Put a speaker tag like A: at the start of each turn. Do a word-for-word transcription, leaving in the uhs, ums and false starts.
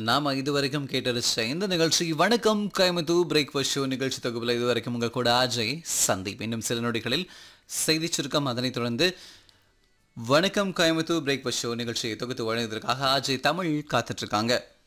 A: நாம இதுவரைக்கும் கேட்டரிச்ச இந்த நிகழ்ச்சி வணக்கம் கோயம்புத்தூர் பிரேக்ஃபாஸ்ட் ஷோ நிகழ்ச்சி தொகுப்பில் இதுவரைக்கும் உங்கள் கூட அஜய் சந்தீப். இன்னும் சில நொடிகளில் செய்தி சுருக்கம், அதனைத் தொடர்ந்து வணக்கம் கோயம்புத்தூர் பிரேக்ஃபாஸ்ட் ஷோ நிகழ்ச்சியை தொகுத்து வழங்குவதற்காக அஜய் தமிழ் காத்துட்டு இருக்காங்க.